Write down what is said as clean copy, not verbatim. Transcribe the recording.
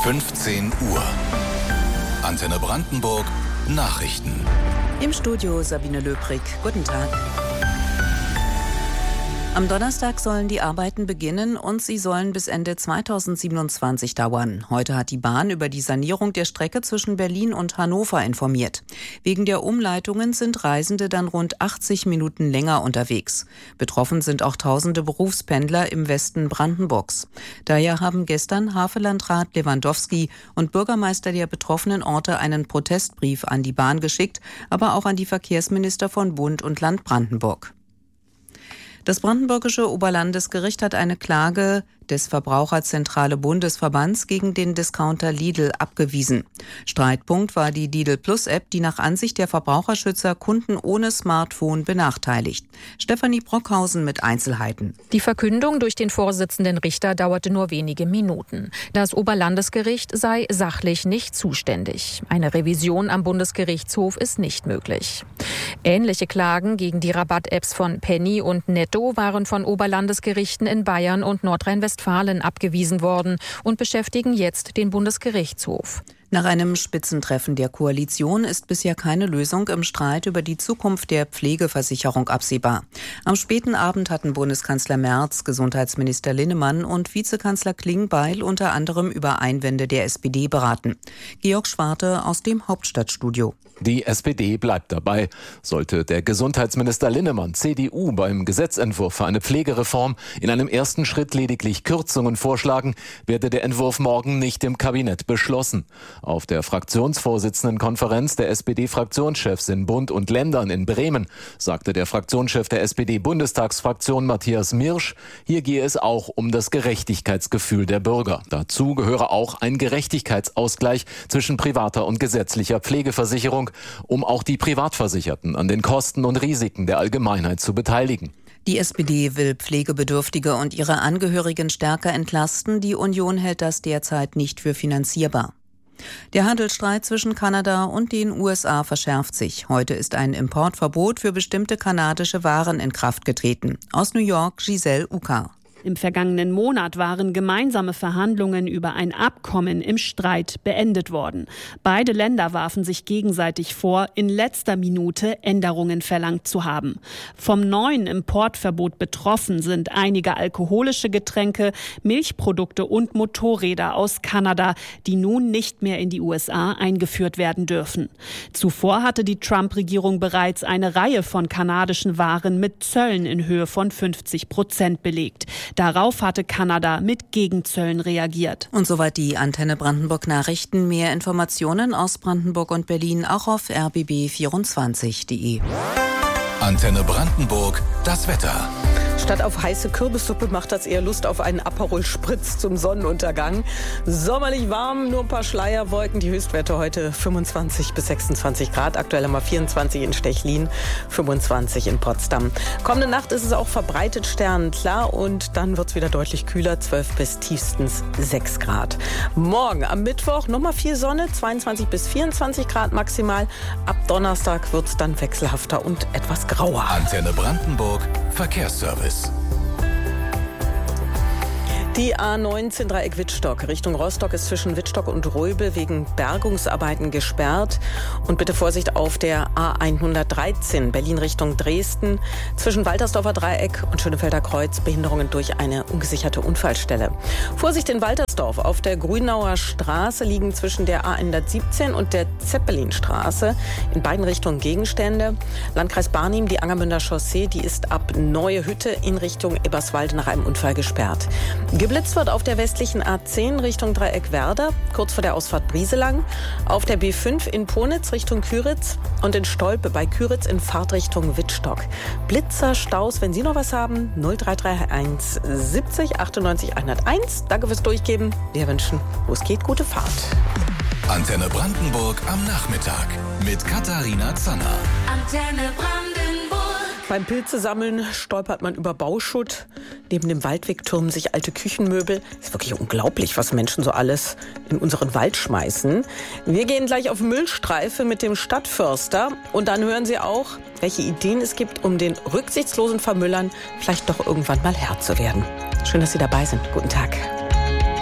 15 Uhr. Antenne Brandenburg Nachrichten. Im Studio Sabine Löbrig. Guten Tag. Am Donnerstag sollen die Arbeiten beginnen und sie sollen bis Ende 2027 dauern. Heute hat die Bahn über die Sanierung der Strecke zwischen Berlin und Hannover informiert. Wegen der Umleitungen sind Reisende dann rund 80 Minuten länger unterwegs. Betroffen sind auch tausende Berufspendler im Westen Brandenburgs. Daher haben gestern Havellandrat Lewandowski und Bürgermeister der betroffenen Orte einen Protestbrief an die Bahn geschickt, aber auch an die Verkehrsminister von Bund und Land Brandenburg. Das Brandenburgische Oberlandesgericht hat eine Klage des Verbraucherzentrale Bundesverbands gegen den Discounter Lidl abgewiesen. Streitpunkt war die Lidl Plus App, die nach Ansicht der Verbraucherschützer Kunden ohne Smartphone benachteiligt. Stefanie Brockhausen mit Einzelheiten. Die Verkündung durch den Vorsitzenden Richter dauerte nur wenige Minuten. Das Oberlandesgericht sei sachlich nicht zuständig. Eine Revision am Bundesgerichtshof ist nicht möglich. Ähnliche Klagen gegen die Rabatt-Apps von Penny und Netto waren von Oberlandesgerichten in Bayern und Nordrhein-Westfalen abgewiesen worden und beschäftigen jetzt den Bundesgerichtshof. Nach einem Spitzentreffen der Koalition ist bisher keine Lösung im Streit über die Zukunft der Pflegeversicherung absehbar. Am späten Abend hatten Bundeskanzler Merz, Gesundheitsminister Linnemann und Vizekanzler Klingbeil unter anderem über Einwände der SPD beraten. Georg Schwarte aus dem Hauptstadtstudio. Die SPD bleibt dabei. Sollte der Gesundheitsminister Linnemann, CDU, beim Gesetzentwurf für eine Pflegereform in einem ersten Schritt lediglich Kürzungen vorschlagen, werde der Entwurf morgen nicht im Kabinett beschlossen. Auf der Fraktionsvorsitzendenkonferenz der SPD-Fraktionschefs in Bund und Ländern in Bremen sagte der Fraktionschef der SPD-Bundestagsfraktion Matthias Mirsch, hier gehe es auch um das Gerechtigkeitsgefühl der Bürger. Dazu gehöre auch ein Gerechtigkeitsausgleich zwischen privater und gesetzlicher Pflegeversicherung, um auch die Privatversicherten an den Kosten und Risiken der Allgemeinheit zu beteiligen. Die SPD will Pflegebedürftige und ihre Angehörigen stärker entlasten. Die Union hält das derzeit nicht für finanzierbar. Der Handelsstreit zwischen Kanada und den USA verschärft sich. Heute ist ein Importverbot für bestimmte kanadische Waren in Kraft getreten. Aus New York, Giselle Uka. Im vergangenen Monat waren gemeinsame Verhandlungen über ein Abkommen im Streit beendet worden. Beide Länder warfen sich gegenseitig vor, in letzter Minute Änderungen verlangt zu haben. Vom neuen Importverbot betroffen sind einige alkoholische Getränke, Milchprodukte und Motorräder aus Kanada, die nun nicht mehr in die USA eingeführt werden dürfen. Zuvor hatte die Trump-Regierung bereits eine Reihe von kanadischen Waren mit Zöllen in Höhe von 50% belegt. Darauf hatte Kanada mit Gegenzöllen reagiert. Und soweit die Antenne Brandenburg Nachrichten. Mehr Informationen aus Brandenburg und Berlin auch auf rbb24.de. Antenne Brandenburg, das Wetter. Statt auf heiße Kürbissuppe macht das eher Lust auf einen Aperol Spritz zum Sonnenuntergang. Sommerlich warm, nur ein paar Schleierwolken. Die Höchstwerte heute 25 bis 26 Grad. Aktuell haben wir 24 in Stechlin, 25 in Potsdam. Kommende Nacht ist es auch verbreitet sternklar und dann wird es wieder deutlich kühler, 12 bis tiefstens 6 Grad. Morgen am Mittwoch nochmal viel Sonne, 22 bis 24 Grad maximal. Ab Donnerstag wird es dann wechselhafter und etwas grauer. Antenne Brandenburg, Verkehrsservice. Die A19 Dreieck Wittstock Richtung Rostock ist zwischen Wittstock und Röbel wegen Bergungsarbeiten gesperrt. Und bitte Vorsicht auf der A113 Berlin Richtung Dresden zwischen Waltersdorfer Dreieck und Schönefelder Kreuz Behinderungen durch eine ungesicherte Unfallstelle. Vorsicht in Waltersdorf, auf der Grünauer Straße liegen zwischen der A117 und der Zeppelinstraße in beiden Richtungen Gegenstände. Landkreis Barnim, die Angermünder Chaussee, die ist ab Neue Hütte in Richtung Eberswalde nach einem Unfall gesperrt. Geblitzt wird auf der westlichen A10 Richtung Dreieck Werder, kurz vor der Ausfahrt Brieselang, auf der B5 in Ponitz Richtung Küritz und in Stolpe bei Küritz in Fahrtrichtung Wittstock. Blitzer, Staus, wenn Sie noch was haben, 0331 70 98 101. Danke fürs Durchgeben. Wir wünschen, wo es geht, gute Fahrt. Antenne Brandenburg am Nachmittag mit Katharina Zanner. Antenne Brandenburg. Beim Pilzesammeln stolpert man über Bauschutt. Neben dem Waldweg türmen sich alte Küchenmöbel. Es ist wirklich unglaublich, was Menschen so alles in unseren Wald schmeißen. Wir gehen gleich auf Müllstreife mit dem Stadtförster. Und dann hören Sie auch, welche Ideen es gibt, um den rücksichtslosen Vermüllern vielleicht doch irgendwann mal Herr zu werden. Schön, dass Sie dabei sind. Guten Tag.